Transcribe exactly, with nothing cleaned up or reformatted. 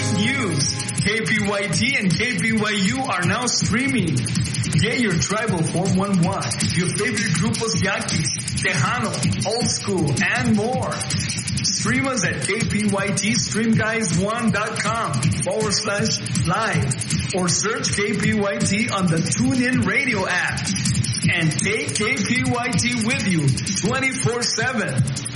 news. K P Y T and K P Y U are now streaming. Get your tribal four one one, your favorite grupos Yaquis, Tejano, Old School, and more. Stream us at K P Y T stream guys one dot com forward slash live or search K P Y T on the TuneIn Radio app. And take K P Y T with you twenty-four seven.